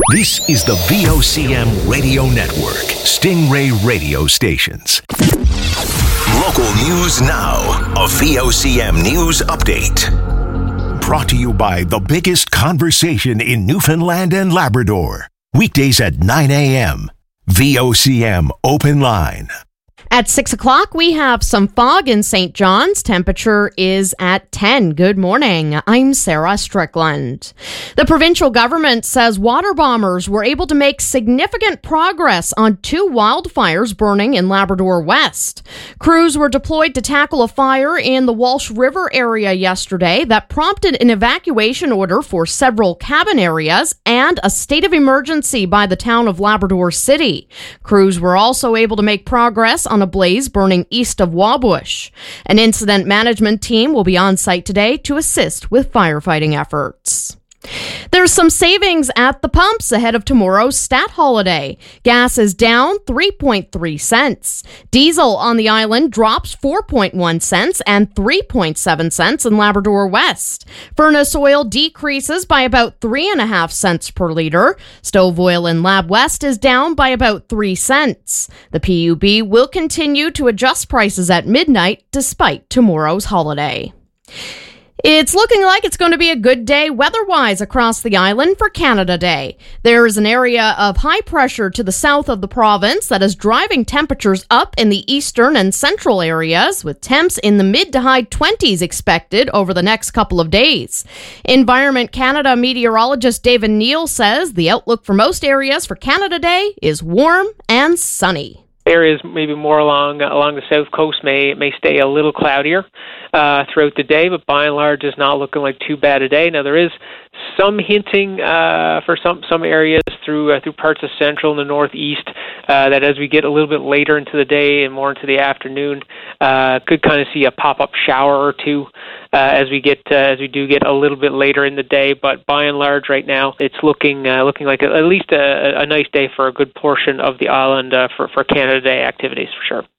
This is the VOCM Radio Network, Stingray Radio Stations. Local news now, a VOCM News Update. Brought to you by the biggest conversation in Newfoundland and Labrador. Weekdays at 9 a.m. VOCM Open Line. At 6 o'clock, we have some fog in St. John's. Temperature is at 10. Good morning. I'm Sarah Strickland. The provincial government says water bombers were able to make significant progress on 2 wildfires burning in Labrador West. Crews were deployed to tackle a fire in the Walsh River area yesterday that prompted an evacuation order for several cabin areas and a state of emergency by the town of Labrador City. Crews were also able to make progress on a blaze burning east of Wabush. An incident management team will be on site today to assist with firefighting efforts. There's some savings at the pumps ahead of tomorrow's stat holiday. Gas is down 3.3 cents. Diesel on the island drops 4.1 cents and 3.7 cents in Labrador West. Furnace oil decreases by about 3.5 cents per liter. Stove oil in Lab West is down by about 3 cents. The PUB will continue to adjust prices at midnight despite tomorrow's holiday. It's looking like it's going to be a good day weather-wise across the island for Canada Day. There is an area of high pressure to the south of the province that is driving temperatures up in the eastern and central areas, with temps in the mid to high 20s expected over the next couple of days. Environment Canada meteorologist David Neal says the outlook for most areas for Canada Day is warm and sunny. Areas maybe more along the south coast may stay a little cloudier throughout the day, but by and large, it's not looking like too bad a day. Now there is some hinting for some areas through parts of central and the northeast that as we get a little bit later into the day and more into the afternoon, could kind of see a pop-up shower or two as we do get a little bit later in the day. But by and large, right now, it's looking like at least a nice day for a good portion of the island for Canada Day activities for sure.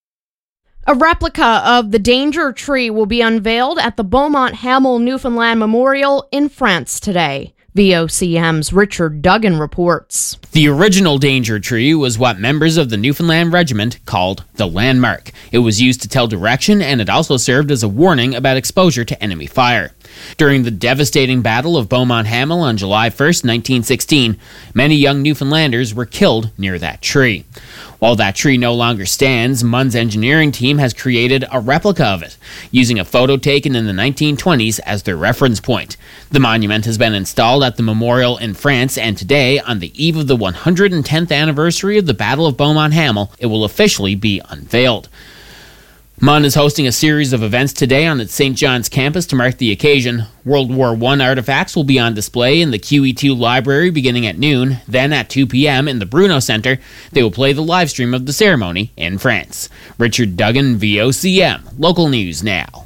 A replica of the Danger Tree will be unveiled at the Beaumont Hamel Newfoundland Memorial in France today. VOCM's Richard Duggan reports. The original Danger Tree was what members of the Newfoundland Regiment called the landmark. It was used to tell direction, and it also served as a warning about exposure to enemy fire. During the devastating Battle of Beaumont Hamel on July 1st, 1916, many young Newfoundlanders were killed near that tree. While that tree no longer stands, MUN's engineering team has created a replica of it, using a photo taken in the 1920s as their reference point. The monument has been installed at the memorial in France, and today, on the eve of the 110th anniversary of the Battle of Beaumont Hamel, it will officially be unveiled. MUN is hosting a series of events today on its St. John's campus to mark the occasion. World War I artifacts will be on display in the QE2 library beginning at noon. Then at 2 p.m. in the Bruno Centre, they will play the live stream of the ceremony in France. Richard Duggan, VOCM. Local news now.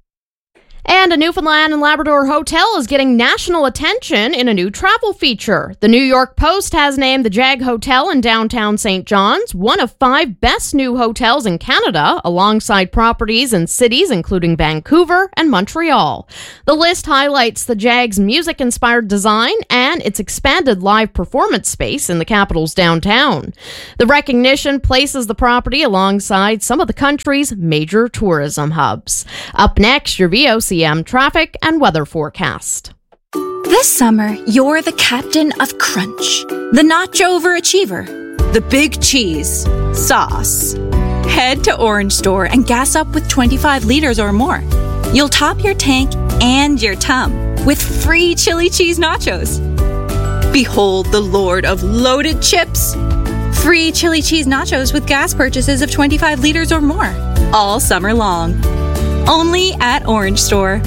And a Newfoundland and Labrador hotel is getting national attention in a new travel feature. The New York Post has named the Jag Hotel in downtown St. John's one of 5 best new hotels in Canada, alongside properties in cities including Vancouver and Montreal. The list highlights the Jag's music-inspired design and its expanded live performance space in the capital's downtown. The recognition places the property alongside some of the country's major tourism hubs. Up next, your VOCM traffic and weather forecast. This summer, you're the captain of Crunch, the nacho overachiever, the big cheese, sauce. Head to Orange Store and gas up with 25 liters or more. You'll top your tank and your tum with free chili cheese nachos. Behold the lord of loaded chips. Free chili cheese nachos with gas purchases of 25 liters or more, all summer long. Only at Orange Store.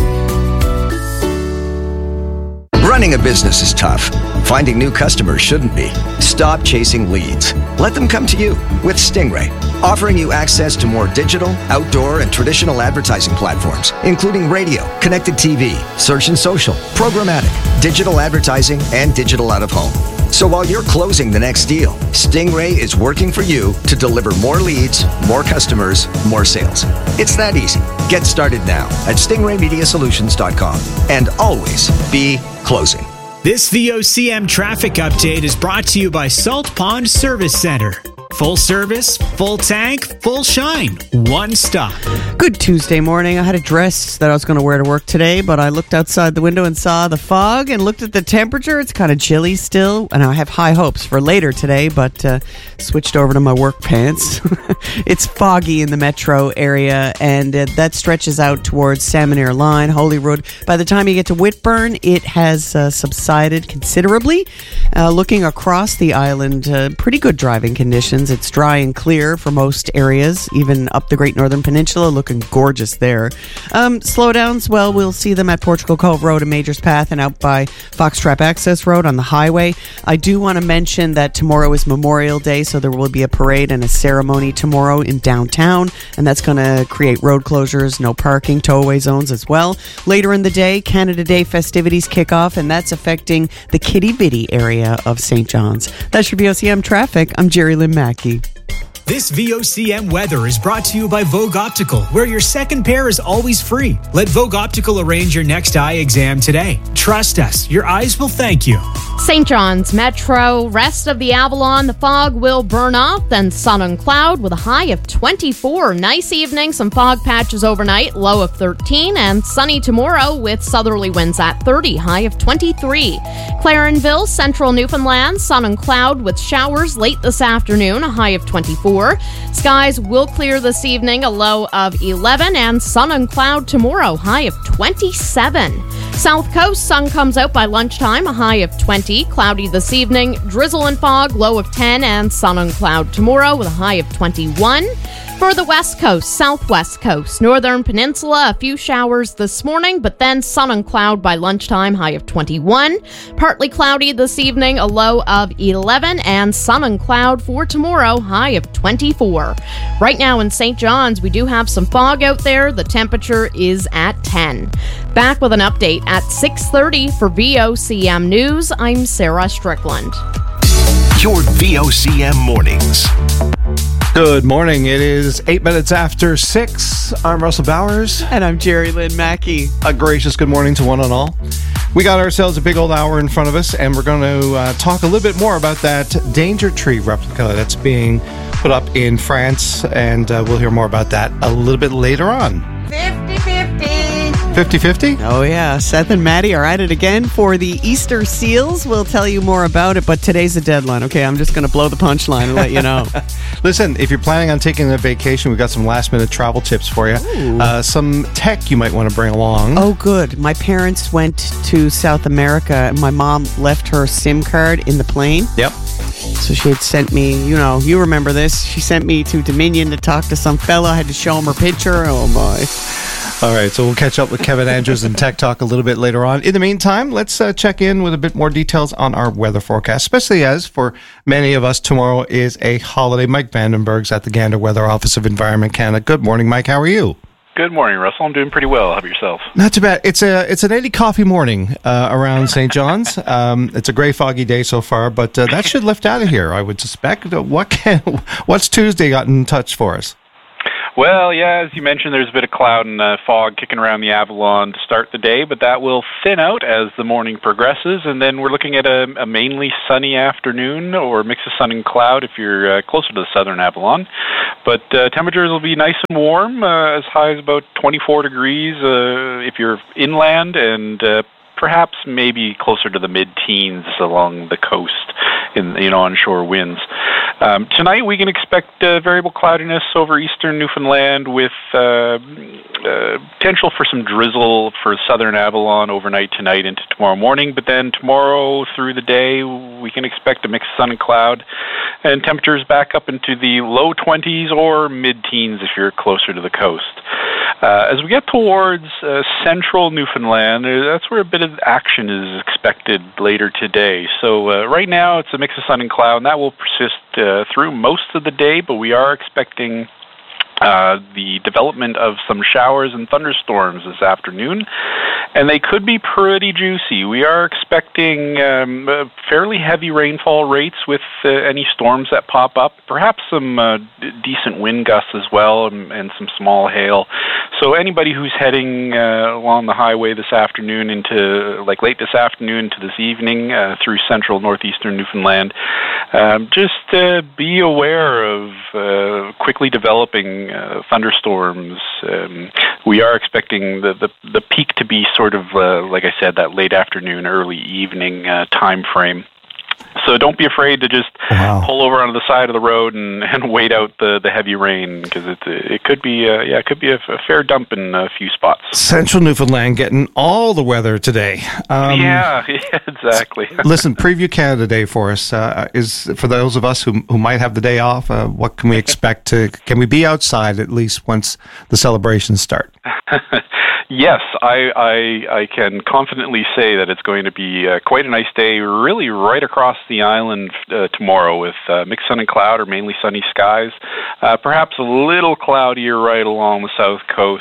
Running a business is tough. Finding new customers shouldn't be. Stop chasing leads. Let them come to you with Stingray, offering you access to more digital, outdoor, and traditional advertising platforms, including radio, connected TV, search and social, programmatic, digital advertising, and digital out-of-home. So while you're closing the next deal, Stingray is working for you to deliver more leads, more customers, more sales. It's that easy. Get started now at stingraymediasolutions.com and always be closing. This VOCM traffic update is brought to you by Salt Pond Service Center. Full service, full tank, full shine. One stop. Good Tuesday morning. I had a dress that I was going to wear to work today, but I looked outside the window and saw the fog and looked at the temperature. It's kind of chilly still, and I have high hopes for later today, but switched over to my work pants. It's foggy in the metro area, and that stretches out towards Salmon Line, Holyrood. By the time you get to Whitburn, it has subsided considerably. Looking across the island, pretty good driving conditions. It's dry and clear for most areas, even up the Great Northern Peninsula, looking gorgeous there. Slowdowns, well, we'll see them at Portugal Cove Road and Majors Path and out by Foxtrap Access Road on the highway. I do want to mention that tomorrow is Memorial Day, so there will be a parade and a ceremony tomorrow in downtown, and that's going to create road closures, no parking, tow-away zones as well. Later in the day, Canada Day festivities kick off, and that's affecting the Kitty Bitty area of St. John's. That's your VOCM traffic. I'm Jerry Lynn Mackey. This VOCM weather is brought to you by Vogue Optical, where your second pair is always free. Let Vogue Optical arrange your next eye exam today. Trust us, your eyes will thank you. St. John's Metro, rest of the Avalon, the fog will burn off, then sun and cloud with a high of 24. Nice evening, some fog patches overnight, low of 13, and sunny tomorrow with southerly winds at 30, high of 23. Clarenville, central Newfoundland, sun and cloud with showers late this afternoon, a high of 24. Skies will clear this evening, a low of 11, and sun and cloud tomorrow, high of 27. South Coast, sun comes out by lunchtime, a high of 20. Cloudy this evening, drizzle and fog, low of 10, and sun and cloud tomorrow with a high of 21. For the West Coast, Southwest Coast, Northern Peninsula, a few showers this morning, but then sun and cloud by lunchtime, high of 21. Partly cloudy this evening, a low of 11, and sun and cloud for tomorrow, high of 24. Right now in St. John's, we do have some fog out there. The temperature is at 10. Back with an update at 6:30 for VOCM News. I'm Sarah Strickland. Your VOCM mornings. Good morning. It is 8 minutes after 6. I'm Russell Bowers. And I'm Jerry Lynn Mackey. A gracious good morning to one and all. We got ourselves a big old hour in front of us, and we're going to talk a little bit more about that danger tree replica that's being put up in France, and we'll hear more about that a little bit later on. 50-50. 50-50? Oh, yeah. Seth and Maddie are at it again for the Easter seals. We'll tell you more about it, but today's the deadline. Okay, I'm just going to blow the punchline and let you know. Listen, if you're planning on taking a vacation, we've got some last-minute travel tips for you. Some tech you might want to bring along. Oh, good. My parents went to South America, and my mom left her SIM card in the plane. Yep. So she had sent me, you remember this. She sent me to Dominion to talk to some fella. I had to show him her picture. Oh, my. All right, so we'll catch up with Kevin Andrews and Tech Talk a little bit later on. In the meantime, let's check in with a bit more details on our weather forecast, especially as for many of us, tomorrow is a holiday. Mike Vandenberg's at the Gander Weather Office of Environment Canada. Good morning, Mike. How are you? Good morning, Russell. I'm doing pretty well. How about yourself? Not too bad. It's an Eddie coffee morning around St. John's. It's a gray, foggy day so far, but that should lift out of here, I would suspect. What's Tuesday got in touch for us? Well, yeah, as you mentioned, there's a bit of cloud and fog kicking around the Avalon to start the day, but that will thin out as the morning progresses, and then we're looking at a mainly sunny afternoon, or a mix of sun and cloud if you're closer to the southern Avalon. But temperatures will be nice and warm, as high as about 24 degrees if you're inland, and perhaps maybe closer to the mid-teens along the coast in onshore winds. Tonight we can expect variable cloudiness over eastern Newfoundland with potential for some drizzle for southern Avalon overnight tonight into tomorrow morning, but then tomorrow through the day we can expect a mix of sun and cloud, and temperatures back up into the low 20s or mid-teens if you're closer to the coast. As we get towards central Newfoundland, that's where a bit of action is expected later today. So right now it's a mix of sun and cloud, and that will persist through most of the day, but we are expecting the development of some showers and thunderstorms this afternoon, and they could be pretty juicy. We are expecting fairly heavy rainfall rates with any storms that pop up, perhaps some decent wind gusts as well, and some small hail. So anybody who's heading along the highway this afternoon into, like late this afternoon to this evening through central northeastern Newfoundland, just be aware of quickly developing thunderstorms. We are expecting the peak to be sort of, like I said, that late afternoon, early evening time frame. So don't be afraid to just pull over onto the side of the road and wait out the heavy rain, because it could be a fair dump in a few spots. Central Newfoundland getting all the weather today. Yeah, exactly. Listen, Preview Canada Day for us is for those of us who might have the day off. What can we expect? Can we be outside at least once the celebrations start? Yes, I can confidently say that it's going to be quite a nice day, really right across the island tomorrow, with mixed sun and cloud or mainly sunny skies. Perhaps a little cloudier right along the south coast,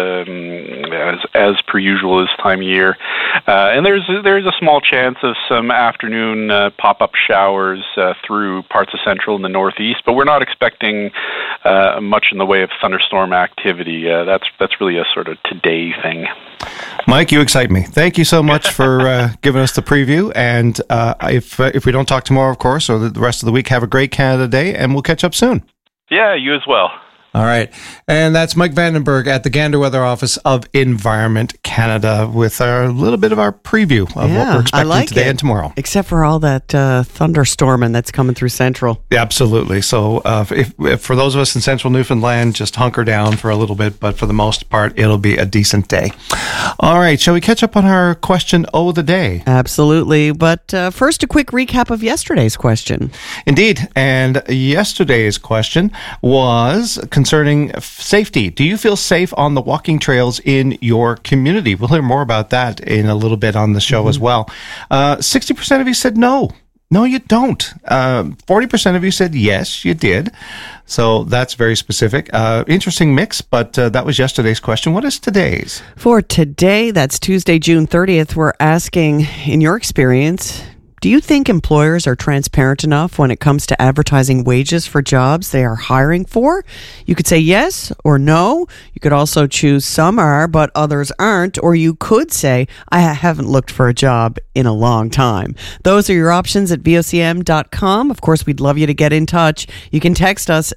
as per usual this time of year. And there's a small chance of some afternoon pop-up showers through parts of central and the northeast, but we're not expecting much in the way of thunderstorm activity. That's really a sort of today thing. Mike, you excite me. Thank you so much for giving us the preview. And if we don't talk tomorrow, of course, or the rest of the week, have a great Canada Day, and we'll catch up soon. Yeah, you as well. All right. And that's Mike Vandenberg at the Gander Weather Office of Environment Canada with a little bit of our preview of what we're expecting today and tomorrow. Except for all that thunderstorming that's coming through Central. Yeah, absolutely. So if for those of us in Central Newfoundland, just hunker down for a little bit, but for the most part, it'll be a decent day. All right. Shall we catch up on our question of the day? Absolutely. But first, a quick recap of yesterday's question. Indeed. And yesterday's question was concerning safety. Do you feel safe on the walking trails in your community? We'll hear more about that in a little bit on the show as well. 60% of you said no. No, you don't. 40% of you said yes, you did. So that's very specific. Interesting mix, but that was yesterday's question. What is today's? For today, that's Tuesday, June 30th, we're asking, in your experience, do you think employers are transparent enough when it comes to advertising wages for jobs they are hiring for? You could say yes or no. You could also choose some are, but others aren't. Or you could say, I haven't looked for a job in a long time. Those are your options at vocm.com. Of course, we'd love you to get in touch. You can text us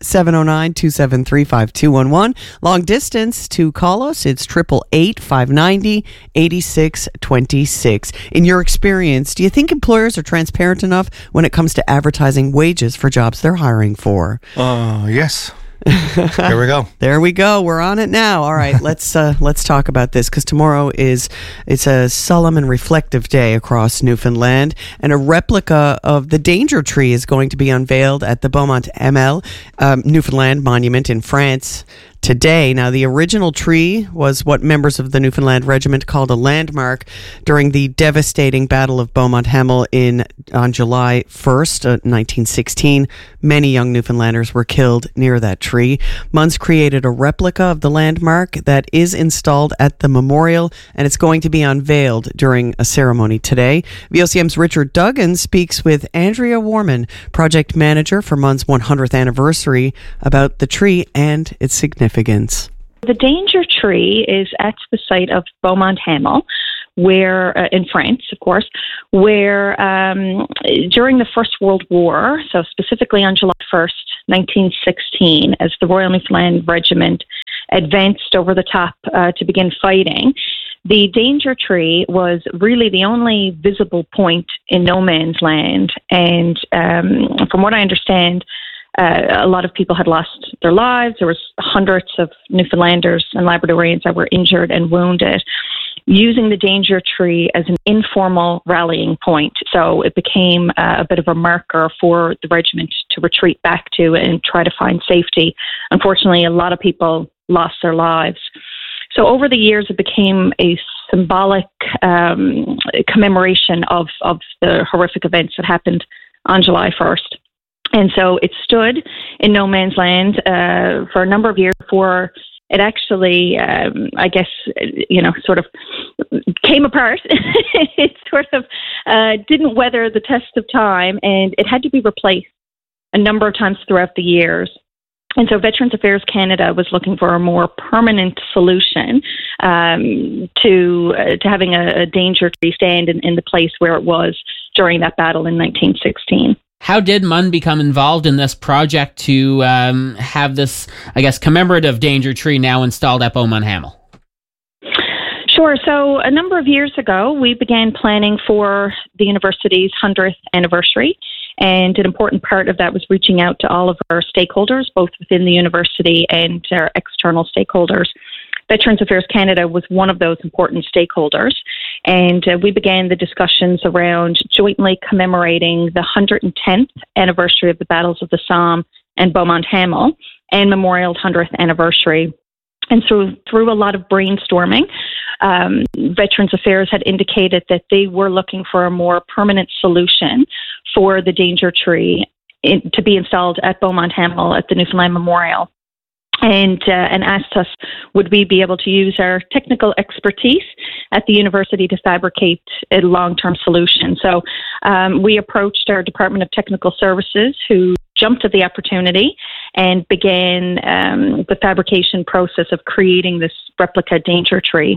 709-273-5211. Long distance to call us, it's 888-590-8626. In your experience, do you think employers are transparent enough when it comes to advertising wages for jobs they're hiring for? Yes. There we go. There we go. We're on it now. All right, let's talk about this, because tomorrow it's a solemn and reflective day across Newfoundland, and a replica of the Danger Tree is going to be unveiled at the Beaumont Hamel Newfoundland Monument in France today. Now, the original tree was what members of the Newfoundland Regiment called a landmark during the devastating Battle of Beaumont Hamel on July 1st, 1916. Many young Newfoundlanders were killed near that tree. MUNS created a replica of the landmark that is installed at the memorial, and it's going to be unveiled during a ceremony today. VOCM's Richard Duggan speaks with Andrea Warman, project manager for MUNS 100th anniversary, about the tree and its significance. The Danger Tree is at the site of Beaumont Hamel, where in France, of course, where during the First World War, so specifically on July 1st, 1916, as the Royal Newfoundland Regiment advanced over the top to begin fighting, the Danger Tree was really the only visible point in no man's land. And from what I understand, a lot of people had lost their lives. There was hundreds of Newfoundlanders and Labradorians that were injured and wounded, using the Danger Tree as an informal rallying point. So it became a bit of a marker for the regiment to retreat back to and try to find safety. Unfortunately, a lot of people lost their lives. So over the years, it became a symbolic commemoration of the horrific events that happened on July 1st. And so it stood in no man's land for a number of years before it actually, sort of came apart. It sort of didn't weather the test of time, and it had to be replaced a number of times throughout the years. And so Veterans Affairs Canada was looking for a more permanent solution to having a danger tree stand in the place where it was during that battle in 1916. How did MUN become involved in this project to have this, commemorative danger tree now installed at Beaumont Hamel? Sure. So a number of years ago, we began planning for the university's 100th anniversary. And an important part of that was reaching out to all of our stakeholders, both within the university and our external stakeholders. Veterans Affairs Canada was one of those important stakeholders, and we began the discussions around jointly commemorating the 110th anniversary of the Battles of the Somme and Beaumont Hamel and Memorial's 100th anniversary. And so through a lot of brainstorming, Veterans Affairs had indicated that they were looking for a more permanent solution for the danger tree to be installed at Beaumont Hamel at the Newfoundland Memorial. And asked us, would we be able to use our technical expertise at the university to fabricate a long-term solution? So we approached our Department of Technical Services, who jumped at the opportunity and began the fabrication process of creating this replica danger tree.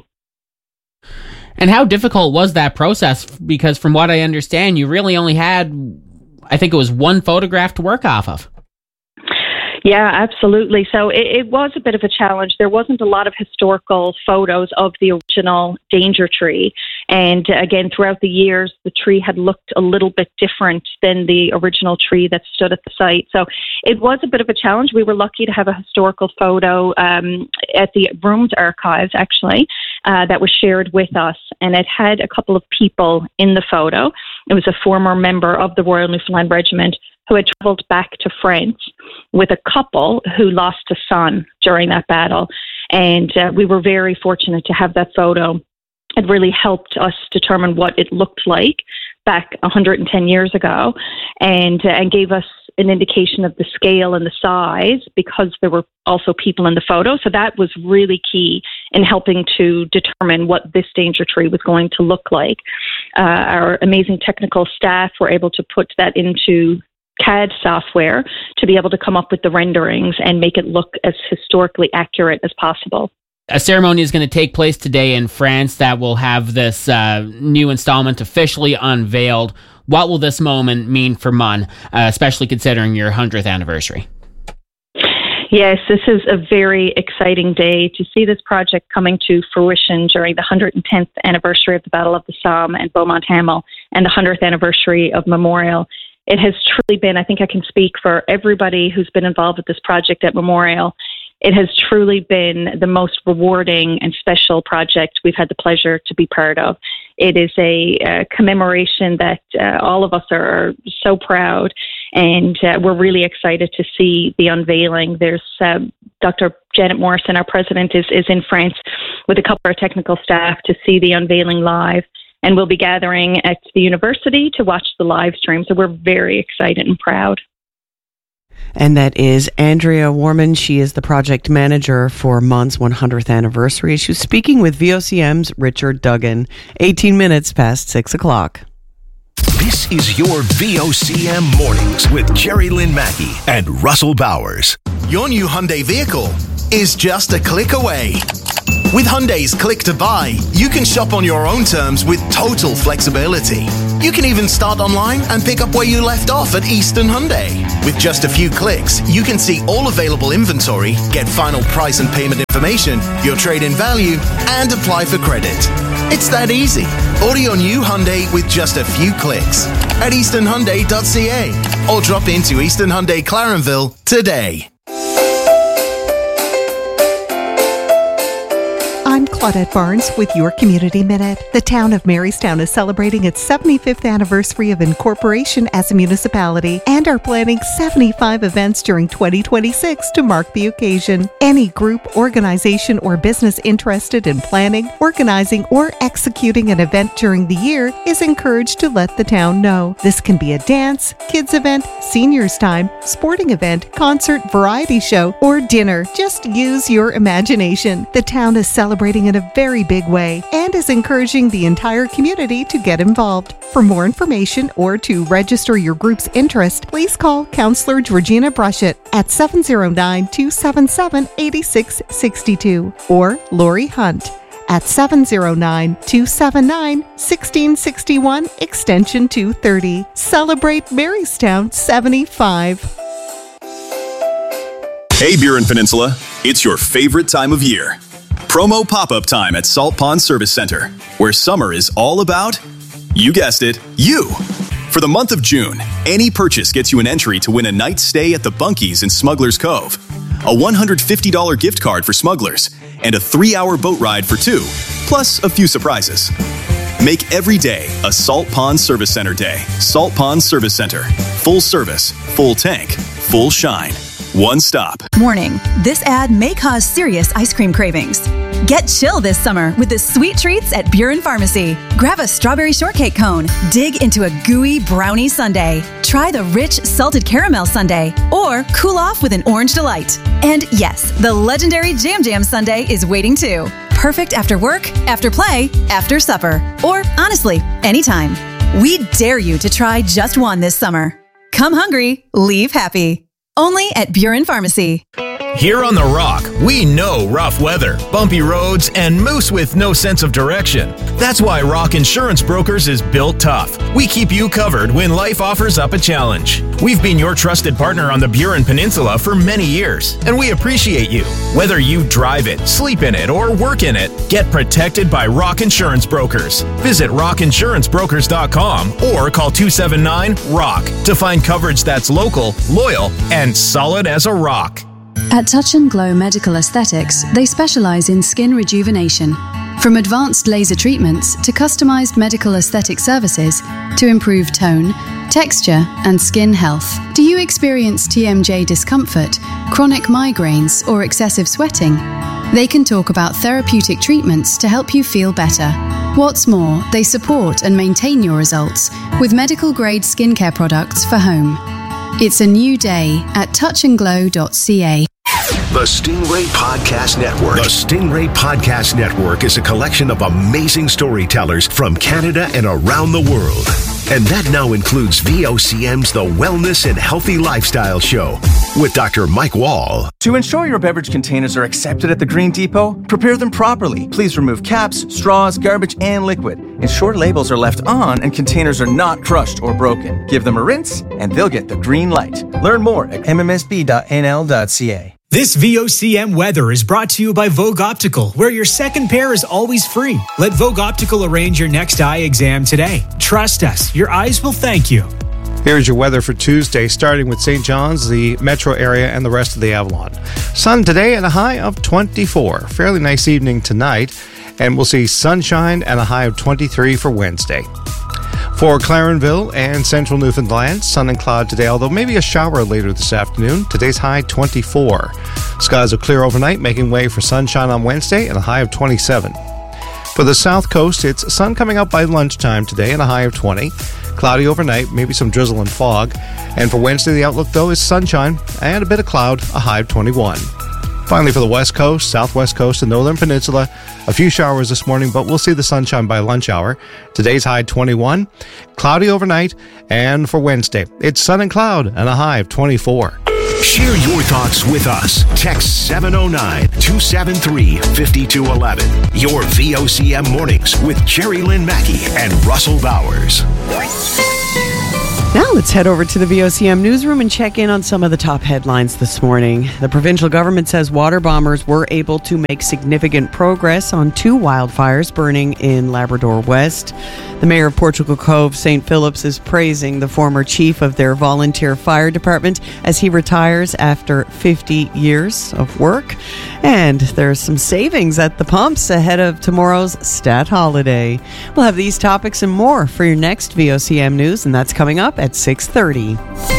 And how difficult was that process? Because from what I understand, you really only had, I think it was one photograph to work off of. Yeah, absolutely. So it was a bit of a challenge. There wasn't a lot of historical photos of the original danger tree. And again, throughout the years, the tree had looked a little bit different than the original tree that stood at the site. So it was a bit of a challenge. We were lucky to have a historical photo at the Rooms Archives, actually, that was shared with us. And it had a couple of people in the photo. It was a former member of the Royal Newfoundland Regiment who had traveled back to France with a couple who lost a son during that battle. And we were very fortunate to have that photo. It really helped us determine what it looked like back 110 years ago, and gave us an indication of the scale and the size, because there were also people in the photo. So that was really key in helping to determine what this danger tree was going to look like. Our amazing technical staff were able to put that into CAD software to be able to come up with the renderings and make it look as historically accurate as possible. A ceremony is going to take place today in France that will have this new installment officially unveiled. What will this moment mean for MUN, especially considering your 100th anniversary? Yes, this is a very exciting day to see this project coming to fruition during the 110th anniversary of the Battle of the Somme and Beaumont Hamel and the 100th anniversary of Memorial. It has truly been, I think I can speak for everybody who's been involved with this project at Memorial, it has truly been the most rewarding and special project we've had the pleasure to be part of. It is a commemoration that all of us are so proud, and we're really excited to see the unveiling. There's Dr. Janet Morrison, our president, is in France with a couple of our technical staff to see the unveiling live. And we'll be gathering at the university to watch the live stream. So we're very excited and proud. And that is Andrea Warman. She is the project manager for MUN's 100th anniversary. She's speaking with VOCM's Richard Duggan. 18 minutes past 6 o'clock. This is your VOCM Mornings with Jerry Lynn Mackey and Russell Bowers. Your new Hyundai vehicle is just a click away. With Hyundai's Click to Buy, you can shop on your own terms with total flexibility. You can even start online and pick up where you left off at Eastern Hyundai. With just a few clicks, you can see all available inventory, get final price and payment information, your trade-in value, and apply for credit. It's that easy. Order your new Hyundai with just a few clicks at easternhyundai.ca or drop into Eastern Hyundai Clarenville today. I'm Claudette Barnes with your Community Minute. The town of Marystown is celebrating its 75th anniversary of incorporation as a municipality and are planning 75 events during 2026 to mark the occasion. Any group, organization, or business interested in planning, organizing, or executing an event during the year is encouraged to let the town know. This can be a dance, kids event, seniors time, sporting event, concert, variety show, or dinner. Just use your imagination. The town is celebrating in a very big way and is encouraging the entire community to get involved. For more information or to register your group's interest, please call Councillor Georgina Brushett at 709-277-8662 or Lori Hunt at 709-279-1661, extension 230. Celebrate Marystown 75. Hey, Buren Peninsula, it's your favorite time of year. Promo pop-up time at Salt Pond Service Center, where summer is all about, you guessed it, you. For the month of June, any purchase gets you an entry to win a night's stay at the Bunkies in Smuggler's Cove, a $150 gift card for Smugglers, and a 3-hour boat ride for 2, plus a few surprises. Make every day a Salt Pond Service Center day. Salt Pond Service Center. Full service, full tank, full shine. One stop. Warning, this ad may cause serious ice cream cravings. Get chill this summer with the sweet treats at Buren Pharmacy. Grab a strawberry shortcake cone, dig into a gooey brownie sundae, try the rich salted caramel sundae, or cool off with an orange delight. And yes, the legendary Jam Jam sundae is waiting too. Perfect after work, after play, after supper, or honestly, anytime. We dare you to try just one this summer. Come hungry, leave happy. Only at Buren Pharmacy. Here on The Rock, we know rough weather, bumpy roads, and moose with no sense of direction. That's why Rock Insurance Brokers is built tough. We keep you covered when life offers up a challenge. We've been your trusted partner on the Buren Peninsula for many years, and we appreciate you. Whether you drive it, sleep in it, or work in it, get protected by Rock Insurance Brokers. Visit rockinsurancebrokers.com or call 279-ROCK to find coverage that's local, loyal, and solid as a rock. At Touch and Glow Medical Aesthetics, they specialize in skin rejuvenation. From advanced laser treatments to customized medical aesthetic services to improve tone, texture, and skin health. Do you experience TMJ discomfort, chronic migraines, or excessive sweating? They can talk about therapeutic treatments to help you feel better. What's more, they support and maintain your results with medical-grade skincare products for home. It's a new day at touchandglow.ca. The Stingray Podcast Network. The Stingray Podcast Network is a collection of amazing storytellers from Canada and around the world. And that now includes VOCM's The Wellness and Healthy Lifestyle Show with Dr. Mike Wall. To ensure your beverage containers are accepted at the Green Depot, prepare them properly. Please remove caps, straws, garbage, and liquid. Ensure labels are left on and containers are not crushed or broken. Give them a rinse and they'll get the green light. Learn more at mmsb.nl.ca. This VOCM weather is brought to you by Vogue Optical, where your second pair is always free. Let Vogue Optical arrange your next eye exam today. Trust us, your eyes will thank you. Here's your weather for Tuesday, starting with St. John's, the metro area, and the rest of the Avalon. Sun today and a high of 24. Fairly nice evening tonight, and we'll see sunshine and a high of 23 for Wednesday. For Clarenville and central Newfoundland, sun and cloud today, although maybe a shower later this afternoon. Today's high 24. Skies will clear overnight, making way for sunshine on Wednesday and a high of 27. For the south coast, it's sun coming out by lunchtime today and a high of 20. Cloudy overnight, maybe some drizzle and fog. And for Wednesday, the outlook, though, is sunshine and a bit of cloud, a high of 21. Finally, for the west coast, southwest coast, and northern peninsula, a few showers this morning, but we'll see the sunshine by lunch hour. Today's high 21, cloudy overnight, and for Wednesday, it's sun and cloud and a high of 24. Share your thoughts with us. Text 709-273-5211. Your VOCM mornings with Jerry Lynn Mackey and Russell Bowers. Now Well, let's head over to the VOCM newsroom and check in on some of the top headlines this morning. The provincial government says water bombers were able to make significant progress on 2 wildfires burning in Labrador West. The mayor of Portugal Cove, St. Phillips, is praising the former chief of their volunteer fire department as he retires after 50 years of work. And there's some savings at the pumps ahead of tomorrow's stat holiday. We'll have these topics and more for your next VOCM news, and that's coming up at 6:30.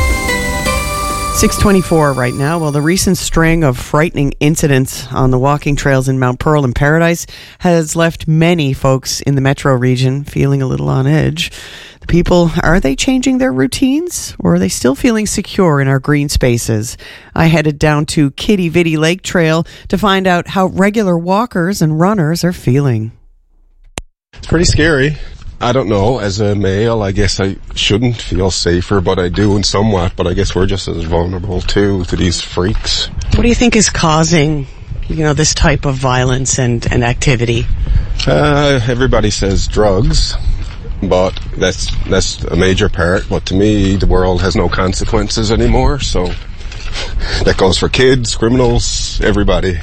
6:24 right now. Well, the recent string of frightening incidents on the walking trails in Mount Pearl and Paradise has left many folks in the metro region feeling a little on edge. The people, are they changing their routines, or are they still feeling secure in our green spaces? I headed down to Kitty Vitty Lake Trail to find out how regular walkers and runners are feeling. It's pretty scary. I don't know, as a male, I guess I shouldn't feel safer, but I do in somewhat, but I guess we're just as vulnerable too to these freaks. What do you think is causing, this type of violence and activity? Everybody says drugs, but that's a major part, but to me, the world has no consequences anymore, so that goes for kids, criminals, everybody.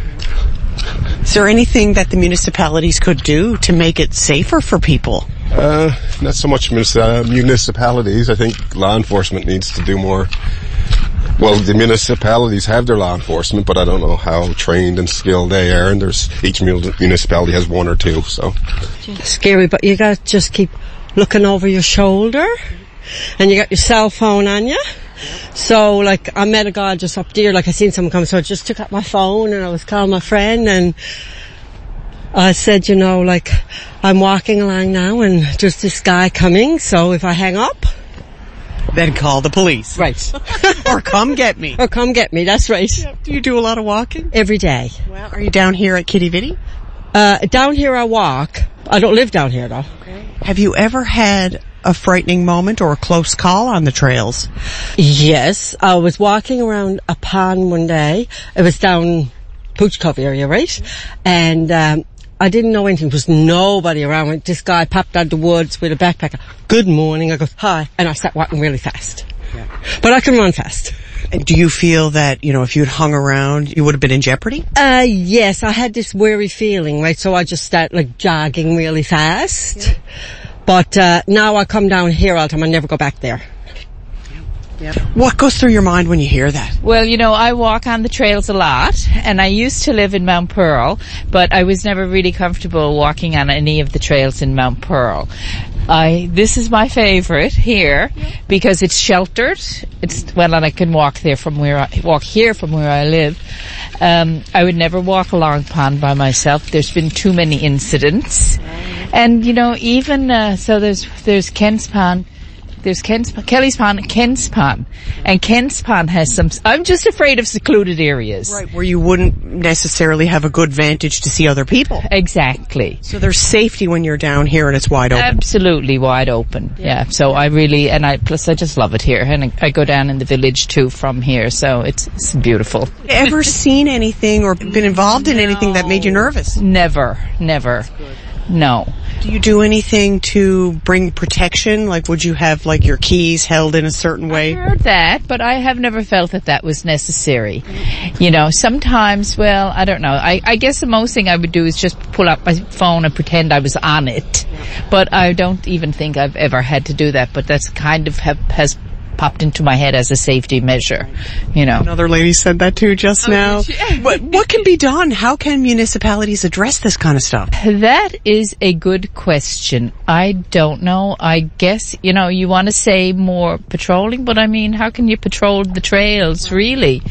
Is there anything that the municipalities could do to make it safer for people? Not so much municipalities. I think law enforcement needs to do more. Well, the municipalities have their law enforcement, but I don't know how trained and skilled they are, and each municipality has 1 or 2, so. Scary, but you gotta just keep looking over your shoulder, and you got your cell phone on you. So, I met a guy just up there, I seen someone come, so I just took out my phone and I was calling my friend, and I said, I'm walking along now and there's this guy coming, so if I hang up, then call the police. Right. Or come get me. Or come get me, that's right. Yeah. Do you do a lot of walking? Every day. Well, are you down here at Kitty Vitty? Down here I walk. I don't live down here, though. Okay. Have you ever had a frightening moment or a close call on the trails? Yes. I was walking around a pond one day. It was down Pooch Cove area, right? And I didn't know anything. There was nobody around. This guy popped out of the woods with a backpack. Good morning. I go, hi. And I start walking really fast. Yeah. But I can run fast. And do you feel that, if you had hung around, you would have been in jeopardy? Yes. I had this weary feeling, right? So I just start jogging really fast. Yeah. But now I come down here all the time. I never go back there. Yep. What goes through your mind when you hear that? Well, I walk on the trails a lot, and I used to live in Mount Pearl, but I was never really comfortable walking on any of the trails in Mount Pearl. This is my favorite here because it's sheltered. And I can walk here from where I live. I would never walk along pond by myself. There's been too many incidents. And, even, so there's Kent's Pond, there's Kelly's Pond, Kent's Pond. And Kent's Pond has I'm just afraid of secluded areas. Right, where you wouldn't necessarily have a good vantage to see other people. Exactly. So there's safety when you're down here and it's wide open. Absolutely wide open, yeah. So I just love it here. And I go down in the village too from here, so it's beautiful. Ever seen anything or been involved in anything that made you nervous? Never. No. Do you do anything to bring protection? Would you have, your keys held in a certain way? I heard that, but I have never felt that was necessary. Sometimes, I don't know. I guess the most thing I would do is just pull up my phone and pretend I was on it. But I don't even think I've ever had to do that, but that's kind of has popped into my head as a safety measure, Another lady said that too just now. What can be done? How can municipalities address this kind of stuff? That is a good question. I don't know. I guess, you want to say more patrolling, but how can you patrol the trails, really?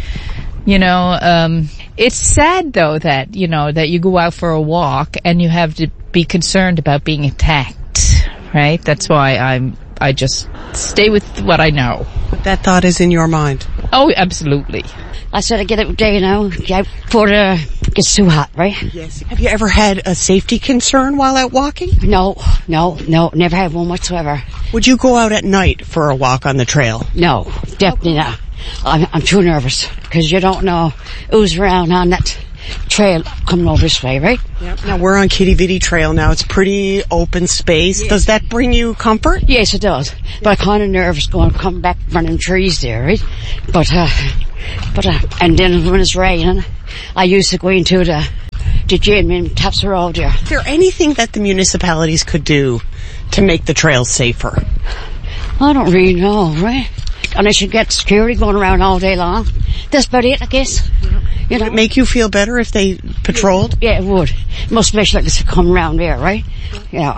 It's sad though that, that you go out for a walk and you have to be concerned about being attacked, right? That's why I just stay with what I know. That thought is in your mind? Oh, absolutely. I said I get out there, get out before it gets too hot, right? Yes. Have you ever had a safety concern while out walking? No, never had one whatsoever. Would you go out at night for a walk on the trail? No, definitely not. I'm too nervous because you don't know who's around on it. trail coming over this way, right? Yep. Now we're on Kitty Vitty Trail now. It's pretty open space. Yes. Does that bring you comfort? Yes, it does. But I'm kind of nervous coming back from them trees there, right? But and then when it's raining, I used to go into the gym and taps the road there. Is there anything that the municipalities could do to make the trails safer? I don't really know, right? Unless you get security going around all day long. That's about it, I guess. You know, would it make you feel better if they patrolled? Yeah, it would. Most especially like to come around there, right? Yeah.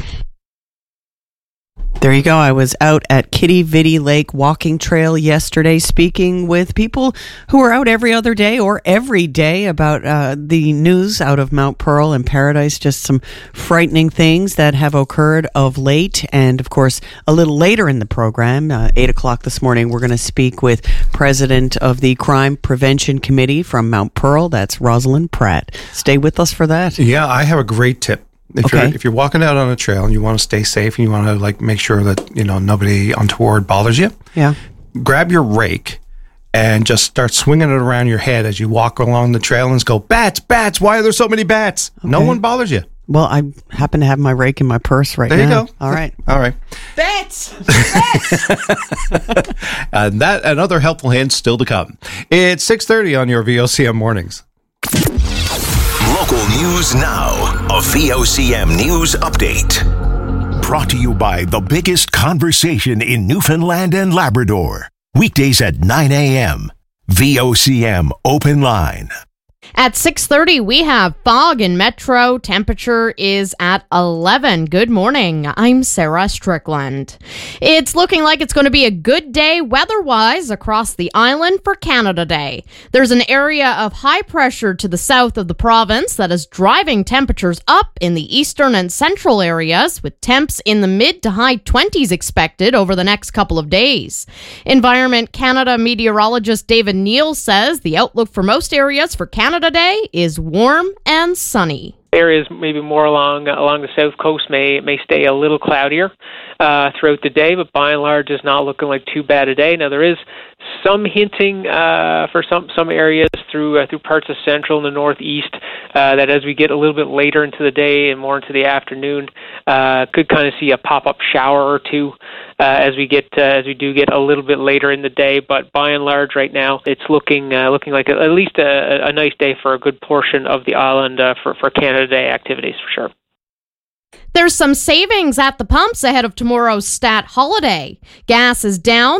There you go. I was out at Kitty Vitty Lake Walking Trail yesterday speaking with people who are out every other day or every day about the news out of Mount Pearl and Paradise. Just some frightening things that have occurred of late. And, of course, a little later in the program, 8 o'clock this morning, we're going to speak with President of the Crime Prevention Committee from Mount Pearl. That's Rosalind Pratt. Stay with us for that. Yeah, I have a great tip. If you're walking out on a trail and you want to stay safe and you want to make sure that nobody untoward bothers you, grab your rake and just start swinging it around your head as you walk along the trail and just go, bats, why are there so many bats? Okay. No one bothers you. Well, I happen to have my rake in my purse right now. There you go. All right. Bats! And other helpful hints still to come. It's 6:30 on your VOCM mornings. Local news now. A VOCM news update. Brought to you by the biggest conversation in Newfoundland and Labrador. Weekdays at 9 a.m. VOCM Open Line. At 6:30, we have fog in Metro. Temperature is at 11. Good morning. I'm Sarah Strickland. It's looking like it's going to be a good day weather-wise across the island for Canada Day. There's an area of high pressure to the south of the province that is driving temperatures up in the eastern and central areas, with temps in the mid to high 20s expected over the next couple of days. Environment Canada meteorologist David Neal says the outlook for most areas for Canada Day is warm and sunny. Areas maybe more along the south coast may stay a little cloudier throughout the day, but by and large is not looking like too bad a day. Now there is some hinting for some areas through parts of central and the northeast that as we get a little bit later into the day and more into the afternoon, could kind of see a pop-up shower or two as we do get a little bit later in the day. But by and large, right now it's looking like at least a nice day for a good portion of the island for Canada Day activities for sure. There's some savings at the pumps ahead of tomorrow's stat holiday. Gas is down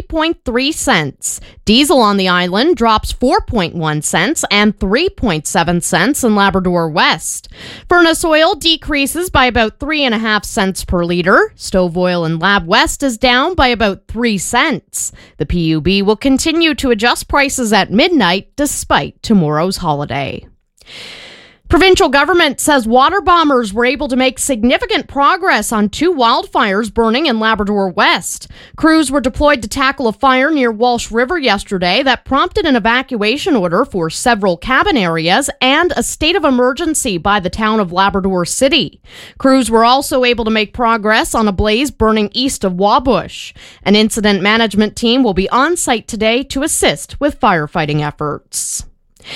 3.3 cents. Diesel on the island drops 4.1 cents and 3.7 cents in Labrador West. Furnace oil decreases by about 3.5 cents per liter. Stove oil in Lab West is down by about 3 cents. The PUB will continue to adjust prices at midnight despite tomorrow's holiday. Provincial government says water bombers were able to make significant progress on 2 wildfires burning in Labrador West. Crews were deployed to tackle a fire near Walsh River yesterday that prompted an evacuation order for several cabin areas and a state of emergency by the town of Labrador City. Crews were also able to make progress on a blaze burning east of Wabush. An incident management team will be on site today to assist with firefighting efforts.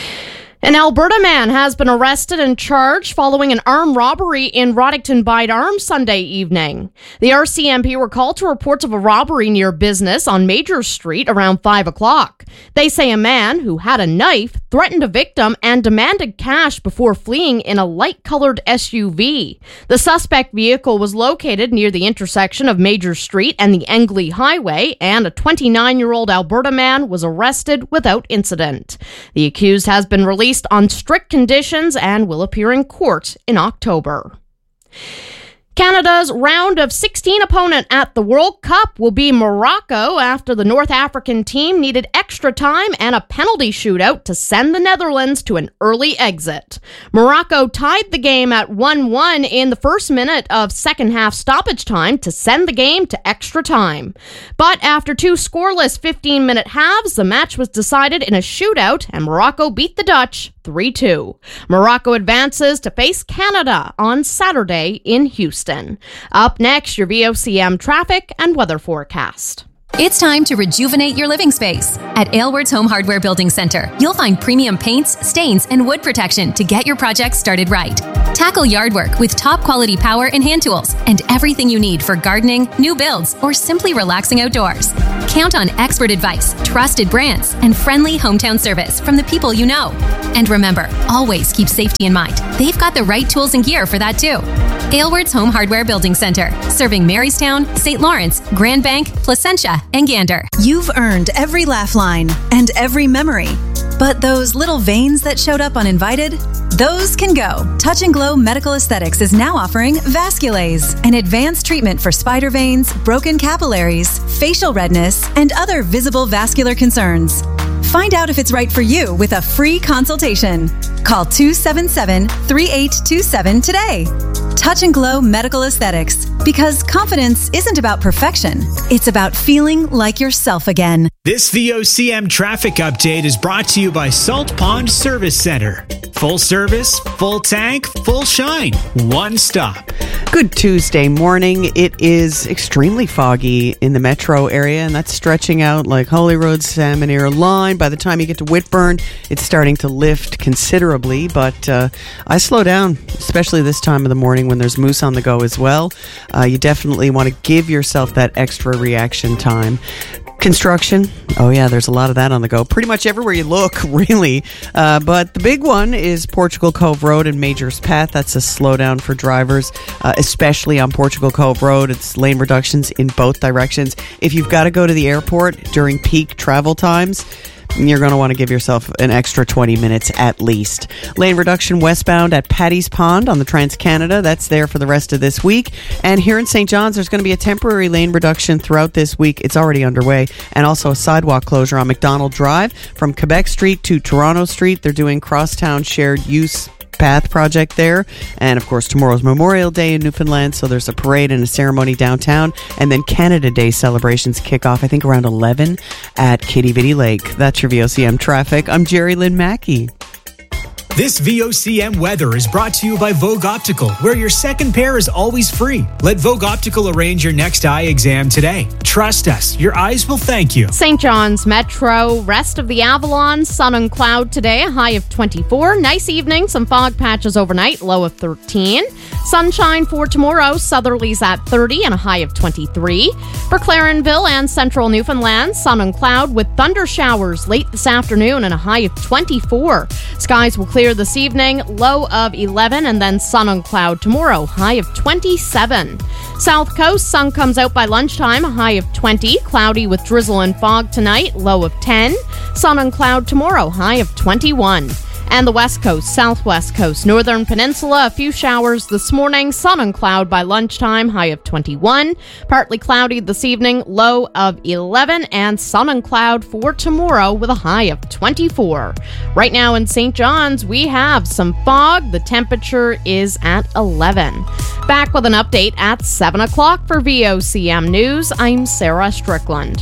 An Alberta man has been arrested and charged following an armed robbery in Roddickton Bide Arms Sunday evening. The RCMP were called to reports of a robbery near business on Major Street around 5 o'clock. They say a man who had a knife threatened a victim and demanded cash before fleeing in a light-colored SUV. The suspect vehicle was located near the intersection of Major Street and the Engley Highway, and a 29-year-old Alberta man was arrested without incident. The accused has been released on strict conditions and will appear in court in October. Canada's round of 16 opponent at the World Cup will be Morocco after the North African team needed extra time and a penalty shootout to send the Netherlands to an early exit. Morocco tied the game at 1-1 in the first minute of second half stoppage time to send the game to extra time. But after 2 scoreless 15-minute halves, the match was decided in a shootout and Morocco beat the Dutch 3-2. Morocco advances to face Canada on Saturday in Houston. Up next, your VOCM traffic and weather forecast. It's time to rejuvenate your living space. At Aylward's Home Hardware Building Center, you'll find premium paints, stains, and wood protection to get your project started right. Tackle yard work with top quality power and hand tools and everything you need for gardening, new builds, or simply relaxing outdoors. Count on expert advice, trusted brands, and friendly hometown service from the people you know. And remember, always keep safety in mind. They've got the right tools and gear for that too. Aylward's Home Hardware Building Center, serving Marystown, St. Lawrence, Grand Bank, Placentia, and Gander. You've earned every laugh line and every memory. But those little veins that showed up uninvited, those can go. Touch and Glow Medical Aesthetics is now offering Vasculase, an advanced treatment for spider veins, broken capillaries, facial redness, and other visible vascular concerns. Find out if it's right for you with a free consultation. Call 277-3827 today. Touch and Glow Medical Aesthetics, because confidence isn't about perfection. It's about feeling like yourself again. This VOCM traffic update is brought to you by Salt Pond Service Center. Full service, full tank, full shine. One stop. Good Tuesday morning. It is extremely foggy in the metro area, and that's stretching out like Holyrood, Salmon Line. By the time you get to Whitburn, it's starting to lift considerably, but I slow down, especially this time of the morning when there's moose on the go as well. You definitely want to give yourself that extra reaction time. Construction. Oh, yeah, there's a lot of that on the go. Pretty much everywhere you look, really. But the big one is Portugal Cove Road and Majors Path. That's a slowdown for drivers, especially on Portugal Cove Road. It's lane reductions in both directions. If you've got to go to the airport during peak travel times, you're going to want to give yourself an extra 20 minutes at least. Lane reduction westbound at Paddy's Pond on the Trans-Canada. That's there for the rest of this week. And here in St. John's, there's going to be a temporary lane reduction throughout this week. It's already underway. And also a sidewalk closure on McDonald Drive from Quebec Street to Toronto Street. They're doing crosstown shared use path project there. And of course, tomorrow's Memorial Day in Newfoundland, so there's a parade and a ceremony downtown, and then Canada Day celebrations kick off, I think, around 11 at Kitty Vitty Lake. That's your VOCM traffic. I'm Jerry Lynn Mackey. This VOCM weather is brought to you by Vogue Optical, where your second pair is always free. Let Vogue Optical arrange your next eye exam today. Trust us, your eyes will thank you. St. John's Metro, rest of the Avalon, sun and cloud today, a high of 24. Nice evening, some fog patches overnight, low of 13. Sunshine for tomorrow, southerlies at 30 and a high of 23. For Clarenville and central Newfoundland, sun and cloud with thunder showers late this afternoon and a high of 24. Skies will clear this evening, low of 11, and then sun and cloud tomorrow, high of 27. South Coast, sun comes out by lunchtime, a high of 20. Cloudy with drizzle and fog tonight, low of 10. Sun and cloud tomorrow, high of 21. And the West Coast, Southwest Coast, Northern Peninsula, a few showers this morning, sun and cloud by lunchtime, high of 21. Partly cloudy this evening, low of 11, and sun and cloud for tomorrow with a high of 24. Right now in St. John's, we have some fog. The temperature is at 11. Back with an update at 7 o'clock for VOCM News. I'm Sarah Strickland.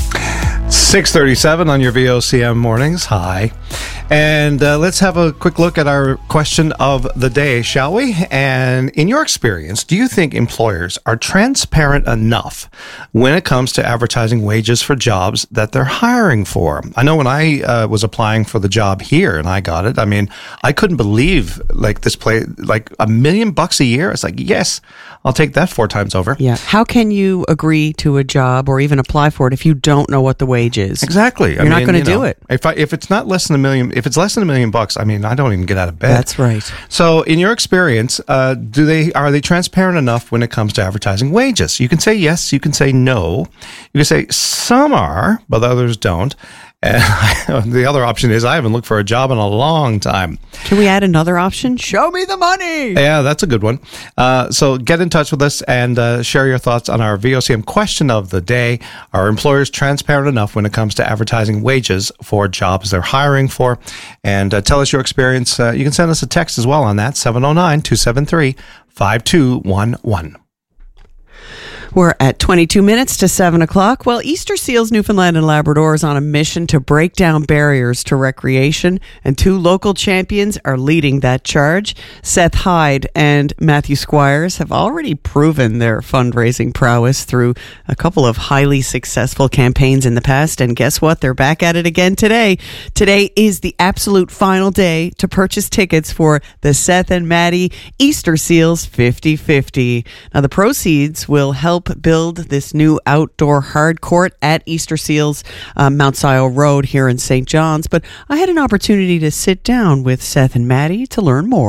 6:37 on your VOCM mornings. Hi. And let's have a quick look at our question of the day, shall we? And in your experience, do you think employers are transparent enough when it comes to advertising wages for jobs that they're hiring for? I know when I was applying for the job here and I got it, I mean, I couldn't believe like this play, like $1 million a year. It's like, yes, I'll take that 4 times over. Yeah. How can you agree to a job or even apply for it if you don't know what the wage is? Exactly. You're not going to do it. If it's not less than $1 million, if it's less than $1 million, I mean, I don't even get out of bed. That's right. So, in your experience, are they transparent enough when it comes to advertising wages? You can say yes. You can say no. You can say some are, but others don't. And the other option is I haven't looked for a job in a long time. Can we add another option? Show me the money. Yeah, that's a good one. So get in touch with us and share your thoughts on our VOCM question of the day. Are employers transparent enough when it comes to advertising wages for jobs they're hiring for? And tell us your experience. You can send us a text as well on that, 709-273-5211. We're at 22 minutes to 7 o'clock. Well, Easter Seals Newfoundland and Labrador is on a mission to break down barriers to recreation, and 2 local champions are leading that charge. Seth Hyde and Matthew Squires have already proven their fundraising prowess through a couple of highly successful campaigns in the past, and guess what? They're back at it again today. Today is the absolute final day to purchase tickets for the Seth and Maddie Easter Seals 50-50. Now, the proceeds will help build this new outdoor hard court at Easter Seals Mount Sion Road here in St. John's. But I had an opportunity to sit down with Seth and Maddie to learn more.